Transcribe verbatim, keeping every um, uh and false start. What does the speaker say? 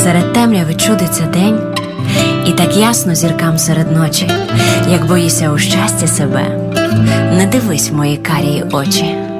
Серед темряви чудиться день, і так ясно зіркам серед ночі. Як боїся у щасті себе, не дивись в мої карії очі.